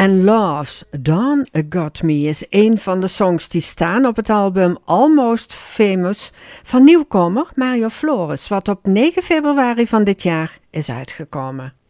and Love's Dawn Got Me is een van de songs die staan op het album Almost Famous van nieuwkomer Mario Flores, wat op 9 februari van dit jaar is uitgekomen.